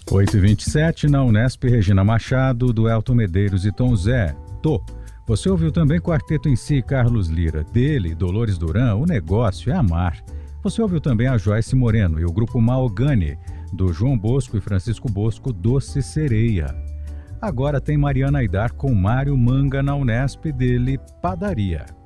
8h27 na Unesp, Regina Machado, do Elton Medeiros e Tom Zé. Tô. Você ouviu também Quarteto em Si, Carlos Lira. Dele, Dolores Duran, O Negócio é Amar. Você ouviu também a Joyce Moreno e o grupo Mahogany, do João Bosco e Francisco Bosco, Doce Sereia. Agora tem Mariana Aidar com Mário Manga na Unesp, dele Padaria.